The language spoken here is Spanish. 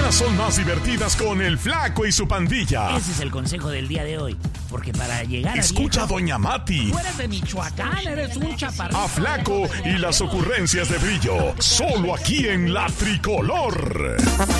mañanas son más divertidas con el Flaco y su pandilla. Ese es el consejo del día de hoy. Porque para llegar Escucha a Doña Mati. Tú eres de Michoacán, eres un chaparrito. A Flaco y las ocurrencias de Brillo. Solo aquí en La Tricolor.